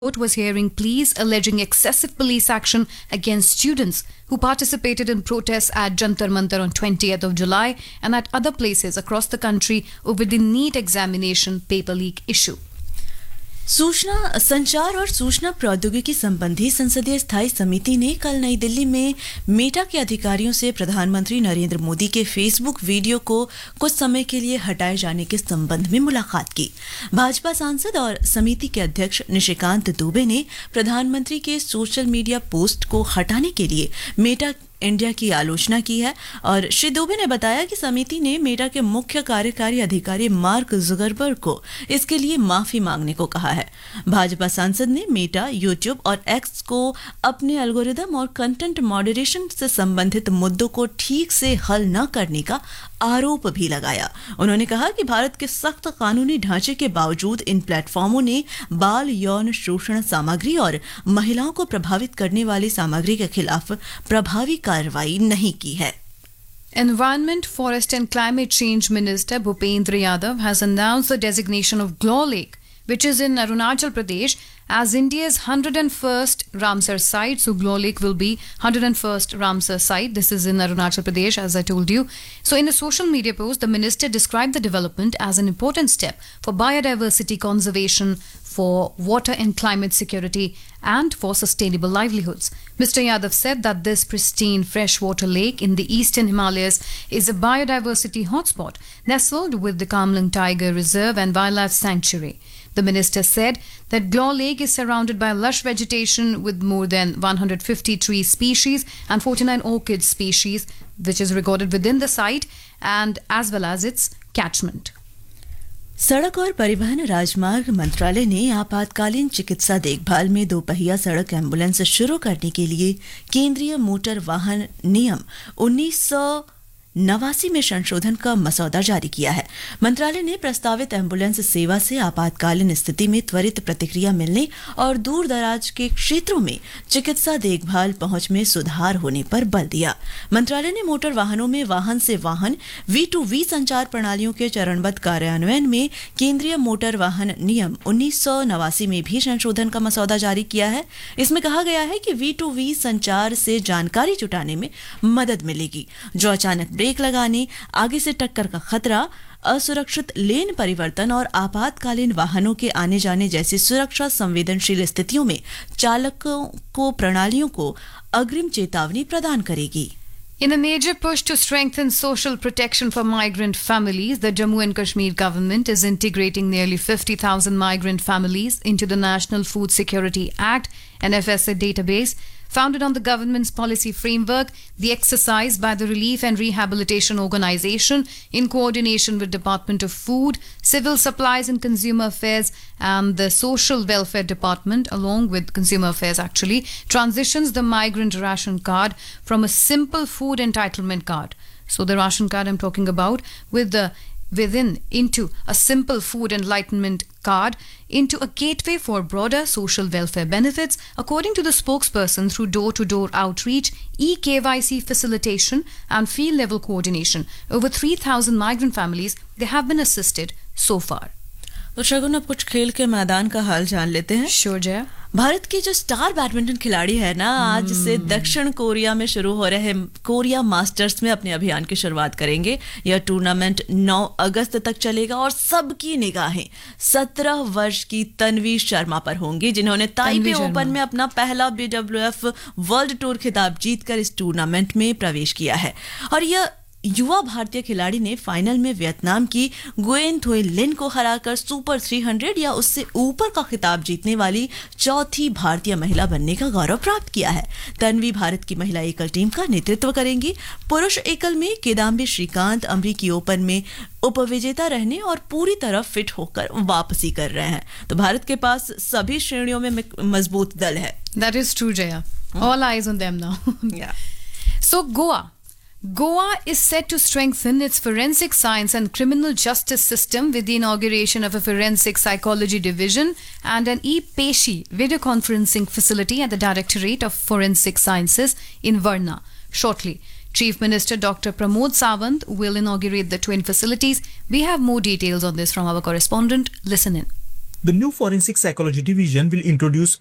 Court was hearing pleas alleging excessive police action against students who participated in protests at Jantar Mantar on 20th of July and at other places across the country over the NEET examination paper leak issue. सूचना संचार और सूचना प्रौद्योगिकी संबंधी संसदीय स्थायी समिति ने कल नई दिल्ली में मेटा के अधिकारियों से प्रधानमंत्री नरेंद्र मोदी के फेसबुक वीडियो को कुछ समय के लिए हटाए जाने के संबंध में मुलाकात की। भाजपा सांसद और समिति के अध्यक्ष निशिकांत दुबे ने प्रधानमंत्री के सोशल मीडिया पोस्ट को हटाने के लिए मेटा इंडिया की आलोचना की है और श्री दुबे ने बताया कि समिति ने मेटा के मुख्य कार्यकारी अधिकारी मार्क जुकरबर्ग को इसके लिए माफी मांगने को कहा है। भाजपा सांसद ने मेटा, यूट्यूब और एक्स को अपने एल्गोरिदम और कंटेंट मॉडरेशन से संबंधित मुद्दों को ठीक से हल न करने का आरोप भी लगाया। उन्होंने कहा कि भारत के सख्त कानूनी ढांचे के बावजूद इन प्लेटफॉर्मों ने बाल यौन शोषण सामग्री और महिलाओं को प्रभावित करने वाली सामग्री के खिलाफ प्रभावी कार्रवाई नहीं की है। Environment, Forest and Climate Change Minister Bhupendra Yadav has announced the designation of Glaw Lake, which is in Arunachal Pradesh, as India's 101st Ramsar site. So Glaw Lake will be 101st Ramsar site. This is in Arunachal Pradesh, as I told you. So in a social media post, the minister described the development as an important step for biodiversity conservation, for water and climate security, and for sustainable livelihoods. Mr. Yadav said that this pristine freshwater lake in the eastern Himalayas is a biodiversity hotspot nestled with the Kamlang Tiger Reserve and Wildlife Sanctuary. The minister said that Glaw Lake is surrounded by lush vegetation with more than 150 tree species and 49 orchid species, which is recorded within the site and as well as its catchment. सड़क और परिवहन राजमार्ग मंत्रालय ने आपातकालीन चिकित्सा देखभाल में दोपहिया सड़क एम्बुलेंस शुरू करने के लिए केंद्रीय मोटर वाहन नियम 1989 में संशोधन का मसौदा जारी किया है। मंत्रालय ने प्रस्तावित एम्बुलेंस सेवा से आपातकालीन स्थिति में त्वरित प्रतिक्रिया मिलने और दूर दराज के क्षेत्रों में चिकित्सा देखभाल पहुंच में सुधार होने पर बल दिया। मंत्रालय ने मोटर वाहनों में वाहन से वाहन V2V संचार प्रणालियों के चरणबद्ध कार्यान्वयन में केंद्रीय मोटर वाहन नियम 1989 में भी संशोधन का मसौदा जारी किया है। इसमें कहा गया है कि V2V संचार से जानकारी जुटाने में मदद मिलेगी, जो अचानक ब्रेक लगाने, आगे से टक्कर का खतरा, असुरक्षित लेन परिवर्तन और आपातकालीन वाहनों के आने जाने जैसी सुरक्षा संवेदनशील स्थितियों में चालकों को प्रणालियों को अग्रिम चेतावनी प्रदान करेगी। In a major push to strengthen social protection for migrant families, the Jammu and Kashmir government is integrating nearly 50,000 migrant families into the National Food Security Act, NFSA database. Founded on the government's policy framework, the exercise by the Relief and Rehabilitation Organization in coordination with Department of Food, Civil Supplies and Consumer Affairs and the Social Welfare Department, along with Consumer Affairs actually, transitions the migrant ration card from a simple food entitlement card. So the ration card I'm talking about into a simple food enlightenment card into a gateway for broader social welfare benefits, according to the spokesperson, through door-to-door outreach, e-KYC facilitation and field-level coordination. Over 3,000 migrant families, they have been assisted so far. तो शगुन, अब कुछ खेल के मैदान का हाल जान लेते हैं। Sure, Jaya. भारत के जो स्टार बैडमिंटन खिलाड़ी है ना, आज से दक्षिण कोरिया में शुरू हो रहे कोरिया मास्टर्स में अपने अभियान की शुरुआत करेंगे। यह टूर्नामेंट 9 अगस्त तक चलेगा और सबकी निगाहें 17 वर्ष की तन्वी शर्मा पर होंगी, जिन्होंने ताइपे ओपन में अपना पहला BWF वर्ल्ड टूर खिताब जीतकर इस टूर्नामेंट में प्रवेश किया है। और यह युवा भारतीय खिलाड़ी ने फाइनल में वियतनाम की गुएन थोई लिन को हराकर सुपर 300 या उससे ऊपर का खिताब जीतने वाली चौथी भारतीय महिला बनने का गौरव प्राप्त किया है। तन्वी भारत की महिला एकल टीम का नेतृत्व करेंगी। पुरुष एकल में किदाम्बी श्रीकांत अमरीकी ओपन में उपविजेता रहने और पूरी तरह फिट होकर वापसी कर रहे हैं। तो भारत के पास सभी श्रेणियों में मजबूत दल है। That is true, Jaya. All eyes on them now. Yeah. So Goa is set to strengthen its forensic science and criminal justice system with the inauguration of a forensic psychology division and an e-Peshi video conferencing facility at the Directorate of Forensic Sciences in Varna shortly. Chief Minister Dr. Pramod Sawant will inaugurate the twin facilities. We have more details on this from our correspondent. Listen in. The new Forensic Psychology Division will introduce